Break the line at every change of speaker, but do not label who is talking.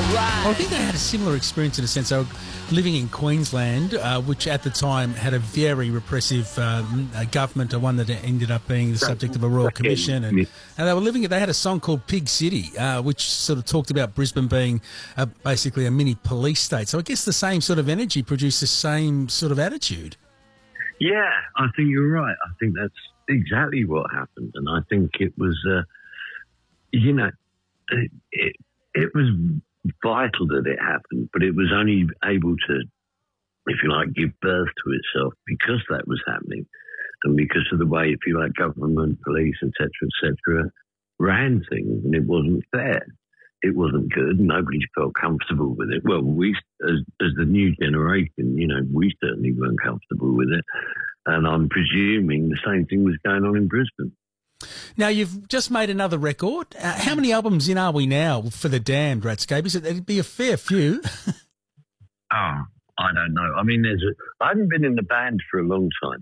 Well, I think they had a similar experience in a sense. They were living in Queensland, which at the time had a very repressive government, one that ended up being the subject of a royal commission. And they were living. They had a song called Pig City, which sort of talked about Brisbane being basically a mini police state. So I guess the same sort of energy produced the same sort of attitude.
Yeah, I think you're right. I think that's exactly what happened. And I think it was, it was vital that it happened, but it was only able to, if you like, give birth to itself because that was happening and because of the way, if you like, government, police, etc., ran things, and it wasn't fair. It wasn't good. Nobody felt comfortable with it. Well, we, as the new generation, we certainly weren't comfortable with it. And I'm presuming the same thing was going on in Brisbane.
Now, you've just made another record. How many albums in are we now for The Damned, Ratscape? It'd be a fair few.
I don't know. I mean, I haven't been in the band for a long time.